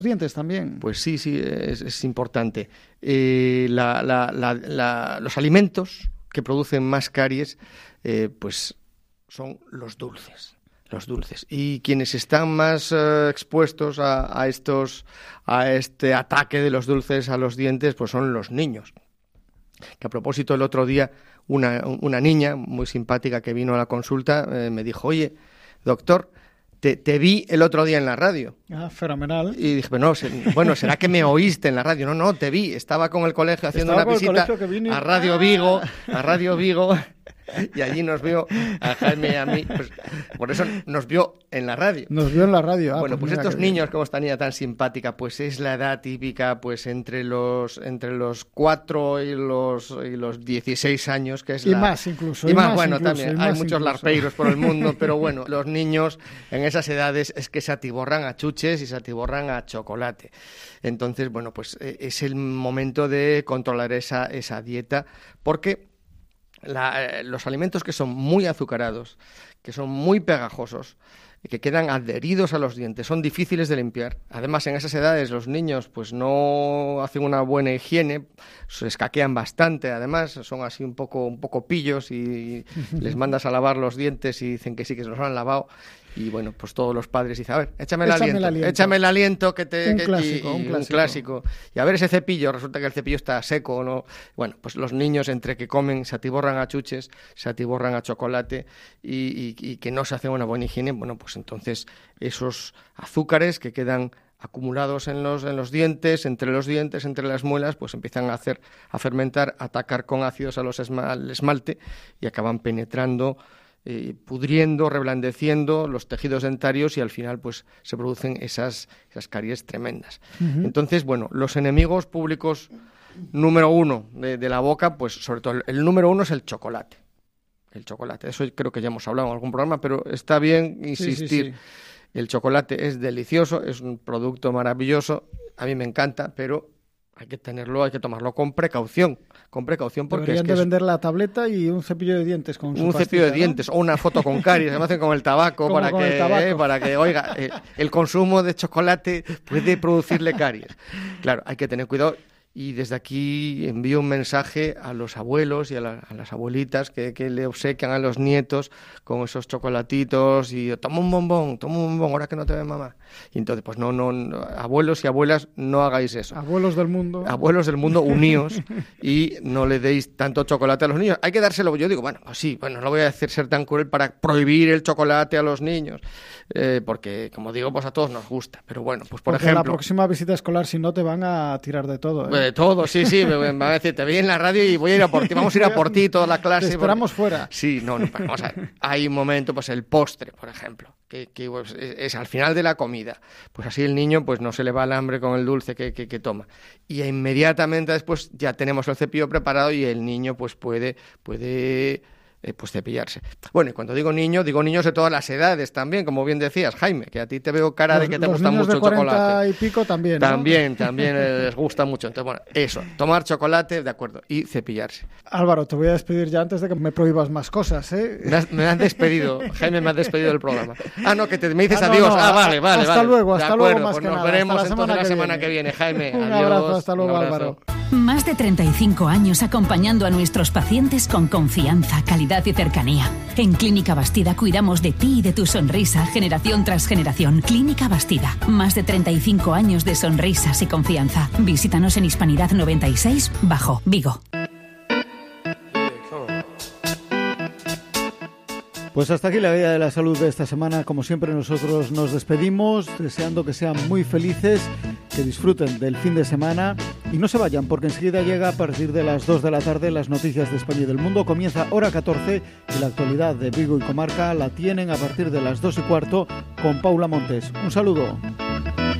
dientes también. Pues sí, es importante. Los alimentos que producen más caries, pues son los dulces. Y quienes están más expuestos a este ataque de los dulces a los dientes, pues son los niños. Que a propósito, el otro día una niña muy simpática que vino a la consulta me dijo: oye, doctor, te vi el otro día en la radio. Ah, fenomenal. Y dije, bueno, ¿será que me oíste en la radio? No, te vi. Estaba con el colegio haciendo una visita a Radio Vigo, y allí nos vio a Jaime y a mí. Pues, por eso nos vio en la radio. Nos vio en la radio. Bueno, pues estos niños, como esta niña tan simpática, pues es la edad típica, pues entre los 4 y los 16 años, que es y más incluso. Y más, bueno, también hay muchos larpeiros por el mundo, pero bueno, los niños en esas edades es que se atiborran a chuches y se atiborran a chocolate. Entonces, bueno, pues es el momento de controlar esa dieta, porque los alimentos que son muy azucarados, que son muy pegajosos, que quedan adheridos a los dientes, son difíciles de limpiar. Además, en esas edades los niños pues no hacen una buena higiene, se escaquean bastante, además son así un poco pillos, y les mandas a lavar los dientes y dicen que sí, que se los han lavado. Y bueno, pues todos los padres dicen: a ver, échame el aliento, un clásico. Y a ver ese cepillo, resulta que el cepillo está seco, ¿no? Bueno, pues los niños, entre que comen, se atiborran a chuches, se atiborran a chocolate y que no se hace una buena higiene. Bueno, pues entonces esos azúcares que quedan acumulados en los dientes, entre las muelas, pues empiezan a fermentar, a atacar con ácidos al esmalte, y acaban penetrando, pudriendo, reblandeciendo los tejidos dentarios, y al final pues se producen esas caries tremendas. Uh-huh. Entonces, bueno, los enemigos públicos número 1 de la boca, pues sobre todo el número 1 es el chocolate. Eso creo que ya hemos hablado en algún programa, pero está bien insistir. Sí. El chocolate es delicioso, es un producto maravilloso, a mí me encanta, pero hay que tomarlo con precaución, porque deberían de vender la tableta y un cepillo de dientes con su pastilla, cepillo de dientes, ¿no? O una foto con caries, se me hacen con el tabaco para que oiga, el consumo de chocolate puede producirle caries. Claro, hay que tener cuidado. Y desde aquí envío un mensaje a los abuelos y a las abuelitas que le obsequian a los nietos con esos chocolatitos y toma un bombón, ahora que no te ve mamá. Y entonces, pues no, abuelos y abuelas, no hagáis eso. Abuelos del mundo, uníos y no le deis tanto chocolate a los niños. Hay que dárselo. Yo digo, no voy a hacer ser tan cruel para prohibir el chocolate a los niños, porque, como digo, pues a todos nos gusta. Pero bueno, pues por ejemplo, la próxima visita escolar, si no, te van a tirar de todo, ¿eh? De todo, sí, me van a decir: te vi en la radio y voy a ir a por ti, vamos a ir a por ti toda la clase. Te esperamos fuera. Sí, vamos a ver. Hay un momento, pues el postre, por ejemplo, que pues, es al final de la comida. Pues así el niño pues no se le va el hambre con el dulce que toma. Y inmediatamente después ya tenemos el cepillo preparado y el niño pues puede cepillarse. Bueno, y cuando digo niños de todas las edades también, como bien decías, Jaime, que a ti te veo cara de que te gusta mucho el chocolate. Los niños de 40 y pico también, ¿no? También les gusta mucho. Entonces, bueno, eso, tomar chocolate, de acuerdo, y cepillarse. Álvaro, te voy a despedir ya antes de que me prohíbas más cosas, ¿eh? Me has despedido, Jaime, me has despedido del programa. No, que me dices adiós. No. Vale. Hasta luego, de hasta acuerdo, luego más pues que nos nada. veremos entonces la semana que viene, Jaime. Un adiós. Abrazo, hasta luego, Álvaro. Más de 35 años acompañando a nuestros pacientes con confianza, calidad y cercanía. En Clínica Bastida cuidamos de ti y de tu sonrisa generación tras generación. Clínica Bastida, más de 35 años de sonrisas y confianza. Visítanos en Hispanidad 96, Bajo, Vigo. Pues hasta aquí la Guía de la Salud de esta semana. Como siempre, nosotros nos despedimos deseando que sean muy felices, que disfruten del fin de semana y no se vayan, porque enseguida llega a partir de las 2 de la tarde las noticias de España y del mundo. Comienza hora 14 y la actualidad de Vigo y comarca la tienen a partir de las 2:15 con Paula Montes. Un saludo.